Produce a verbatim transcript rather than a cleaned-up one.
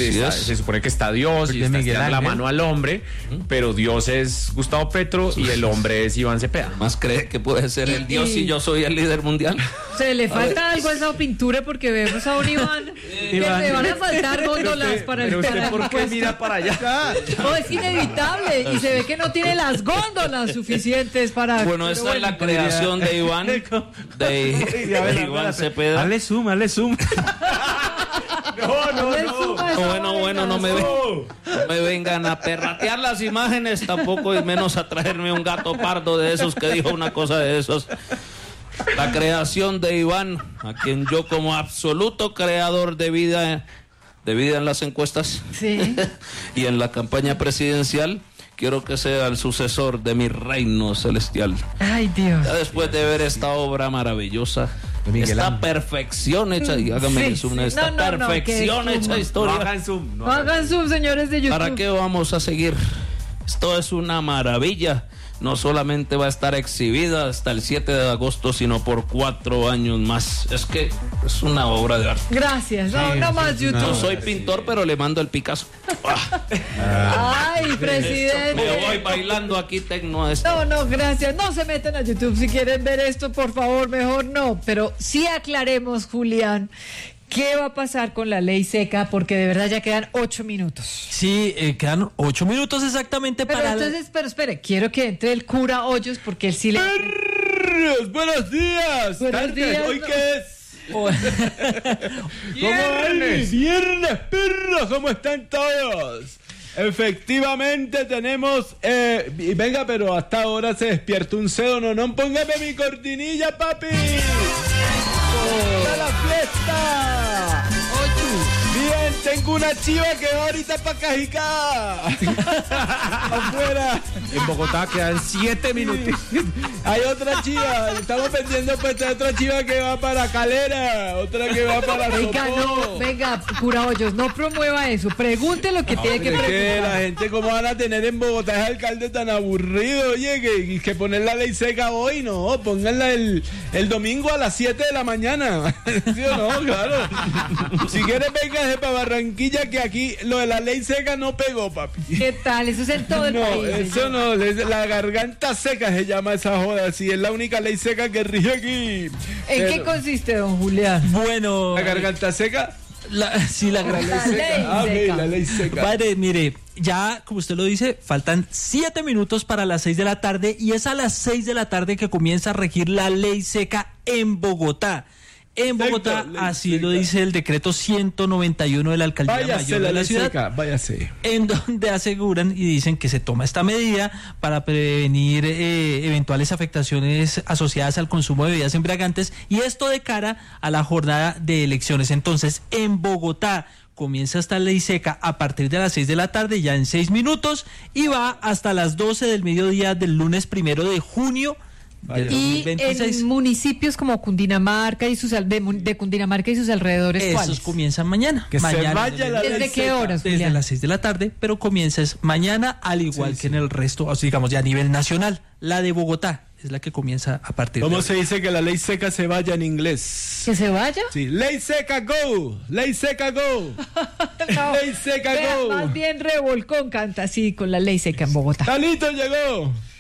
Sí, Así está, es. se supone que está Dios Porque y está Miguel estirando la Ángel. mano al hombre, pero Dios es Gustavo Petro y el hombre es Iván Cepeda. Más cree que puede ser el Dios Y- y yo soy el líder mundial. Se le falta algo a esa pintura porque vemos a un Iván que Iván. le van a faltar góndolas para el Pero usted, para el ¿por qué puesto. mira para allá? No, es inevitable y se ve que no tiene las góndolas suficientes para... Bueno, pero esta es la bueno. creación de Iván, de, de Iván Cepeda. Hazle zoom, hazle zoom. No, no, Hazle no. zoom a esa No, bueno, bueno, no me, vaina. ven- no me vengan a perratear las imágenes tampoco, y menos a traerme un gato pardo de esos que dijo una cosa de esos. La creación de Iván, a quien yo como absoluto creador de vida, de vida en las encuestas Sí. y en la campaña presidencial, quiero que sea el sucesor de mi reino celestial. Ay, Dios. Ya después de ver esta obra maravillosa, Miguel esta Ángel. perfección hecha, y hágame Sí, zoom, sí. esta No, no, no, perfección que hecha zoom. No historia. hagan zoom. No No hagan hagan sub, señores de YouTube. ¿Para qué vamos a seguir? Esto es una maravilla. No solamente va a estar exhibida hasta el siete de agosto, sino por cuatro años más. Es que es una obra de arte. Gracias. No, Sí, no sí, más sí, YouTube. No soy pintor, pero le mando el Picasso. Ay, Me presidente. voy bailando aquí tecno a esto. No, no, gracias. No se metan a YouTube si quieren ver esto, por favor, mejor no. Pero sí aclaremos, Julián, qué va a pasar con la ley seca, porque de verdad ya quedan ocho minutos. Sí, eh, quedan ocho minutos exactamente Pero para... entonces, pero espere, quiero que entre el cura Hoyos, porque él sí le... ¡Buenos días! Buenos Tardes, días, ¿hoy no. qué es? Oh, ¿Cómo van? ¡Viernes, perros! ¿Cómo están todos? Efectivamente tenemos... Eh, y venga, pero hasta ahora se despierta un cedo. No, no, póngame mi cortinilla, papi. ¡A la fiesta! Bien, tengo una chiva que va ahorita para Cajicá. Afuera. En Bogotá quedan siete minutos. Hay otra chiva, estamos vendiendo pues otra chiva que va para Calera, otra que va para Venga, Sopó. no, venga, cura Hoyos, no promueva eso. Pregunte lo que tiene que Es que la preguntar. gente, ¿cómo van a tener en Bogotá ese alcalde tan aburrido? Oye, que, que poner la ley seca hoy, no, pónganla el, el domingo a las siete de la mañana. ¿Sí o no? Claro. Si quieres, véngase para Barranquilla, que aquí lo de la ley seca no pegó, papi. ¿Qué tal? Eso es en todo el No, país. eso señor. no, es- la garganta seca se llama esa joda, sí, es la única ley seca que rige aquí. ¿En qué Pero- consiste, don Julián? bueno, ¿La garganta seca? la, sí, la gran... La ley Ah, ok, seca. la ley seca. Padre, mire, ya como usted lo dice, faltan siete minutos para las seis de la tarde y es a las seis de la tarde que comienza a regir la ley seca en Bogotá. En Perfecto, Bogotá, ley así seca. lo dice el decreto ciento noventa y uno de la Alcaldía Váyase Mayor la de la ley ciudad, seca, váyase. en donde aseguran y dicen que se toma esta medida para prevenir eh, eventuales afectaciones asociadas al consumo de bebidas embriagantes, y esto de cara a la jornada de elecciones. Entonces, en Bogotá comienza esta ley seca a partir de las seis de la tarde, ya en seis minutos, y va hasta las doce del mediodía del lunes primero de junio del Y dos mil veintiséis. en municipios como Cundinamarca y sus al- de, Mun- de Cundinamarca y sus alrededores, Esos ¿cuáles? comienzan mañana. Que se mañana vaya la ¿Desde ley qué seca. horas, Desde Julián? las seis de la tarde, pero comienza es mañana, al igual Sí, que sí. en el resto, o sea, digamos ya a nivel nacional. La de Bogotá es la que comienza a partir ¿Cómo de se dice que la ley seca se vaya en inglés? ¿Que se vaya? Sí, ley seca go, ley seca go, No. ley seca Vea, go. más bien Revolcón canta así con la ley seca en Bogotá. Talito llegó.